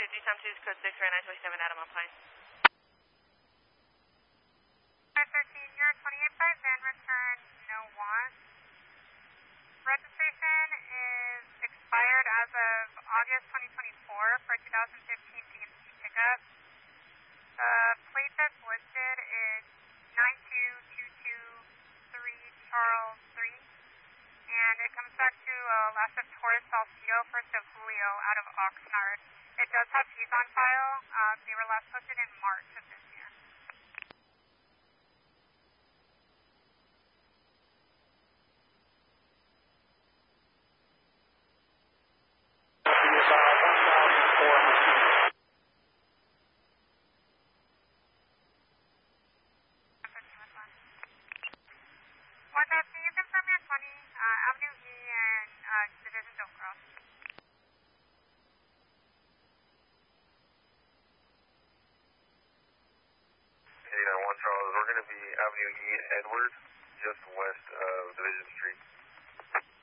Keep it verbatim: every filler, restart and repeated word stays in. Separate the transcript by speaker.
Speaker 1: G S O M two is code six, right nine twenty-seven, Adam on Pine.
Speaker 2: five thirteen, you're twenty-eight five, then return no one. Registration is expired as of August twenty twenty-four for two thousand fifteen G M C pickup. The plate that's listed is nine two two two three Charles three, and it comes back to a last of Taurus Salcedo, first of Julio out of Oxnard. It does have fees on file. Uh, they were last posted in March of this year. One that you can confirm your twenty, uh, Avenue E and uh, Division Don't Cross.
Speaker 3: eighty-nine one Charles, we're going to be Avenue E Edward, just west of Division Street.